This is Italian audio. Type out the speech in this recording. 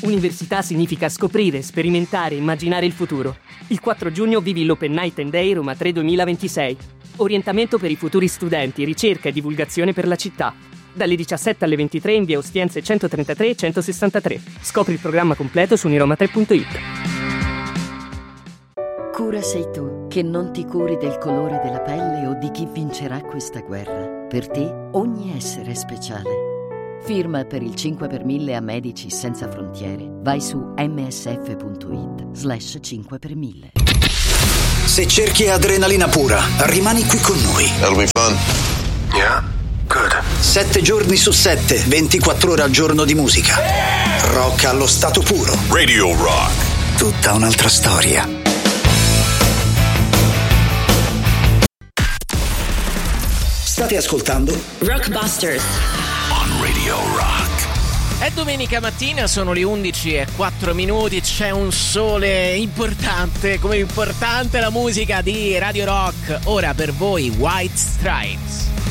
Università significa scoprire, sperimentare, immaginare il futuro. Il 4 giugno vivi l'Open Night and Day Roma 3 2026. Orientamento per i futuri studenti, ricerca e divulgazione per la città. Dalle 17 alle 23 in via Ostiense 133 e 163. Scopri il programma completo su uniroma3.it. Cura sei tu, che non ti curi del colore della pelle o di chi vincerà questa guerra. Per te ogni essere è speciale. Firma per il 5 per 1000 a Medici Senza Frontiere. Vai su msf.it/5 per 1000. Se cerchi adrenalina pura, rimani qui con noi. That'll be fun. Yeah? Good. 7 giorni su 7, 24 ore al giorno di musica. Rock allo stato puro. Radio Rock. Tutta un'altra storia. State ascoltando Rockbusters On Radio Rock. È domenica mattina, sono le 11:04, c'è un sole importante, come importante la musica di Radio Rock. Ora per voi White Stripes.